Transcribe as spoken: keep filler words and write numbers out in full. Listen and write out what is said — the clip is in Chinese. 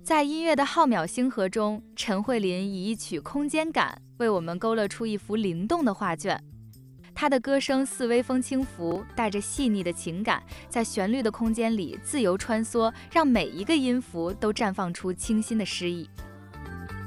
在音乐的浩渺星河中，陈慧琳以一曲《空间感》为我们勾勒出一幅灵动的画卷。她的歌声似微风轻拂，带着细腻的情感，在旋律的空间里自由穿梭，让每一个音符都绽放出清新的诗意。